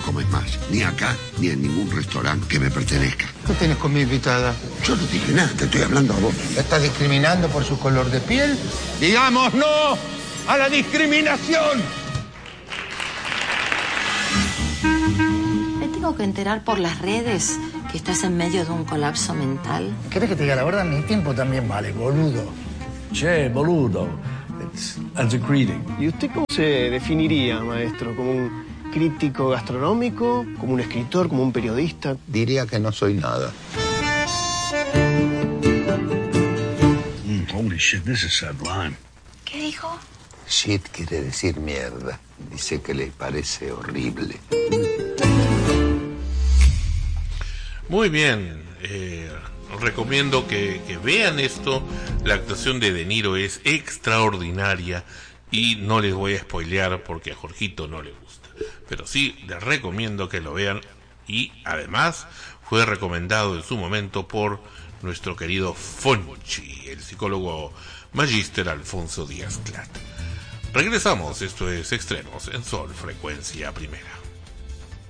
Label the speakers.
Speaker 1: comes más, ni acá, ni en ningún restaurante que me pertenezca.
Speaker 2: ¿Qué tenés con mi invitada?
Speaker 1: Yo no dije nada, te estoy hablando a vos.
Speaker 2: ¿La estás discriminando por su color de piel? ¡Digamos no a la discriminación!
Speaker 3: Me tengo que enterar por las redes que estás en medio de un colapso mental.
Speaker 4: ¿Querés que te diga la verdad? Mi tiempo también vale, boludo.
Speaker 5: Che, boludo. It's as a greeting.
Speaker 6: ¿Y usted cómo se definiría, maestro? ¿Como un crítico gastronómico? ¿Como un escritor? ¿Como un periodista?
Speaker 2: Diría que no soy nada.
Speaker 5: Holy shit, this is sublime.
Speaker 3: ¿Qué dijo?
Speaker 2: Shit quiere decir mierda. Dice que le parece horrible.
Speaker 7: Muy bien, recomiendo que vean esto. La actuación de De Niro es extraordinaria y no les voy a spoilear porque a Jorgito no le gusta, pero sí les recomiendo que lo vean. Y además fue recomendado en su momento por nuestro querido Fonchi, el psicólogo magíster Alfonso Díaz Clat. Regresamos, esto es Extremos en Sol Frecuencia Primera.